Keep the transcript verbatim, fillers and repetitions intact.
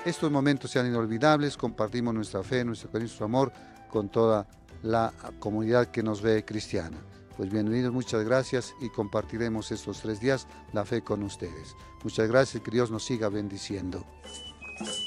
estos momentos sean inolvidables, compartimos nuestra fe, nuestro cariño, nuestro amor con toda la comunidad que nos ve cristiana. Pues bienvenidos, muchas gracias y compartiremos estos tres días la fe con ustedes. Muchas gracias y que Dios nos siga bendiciendo.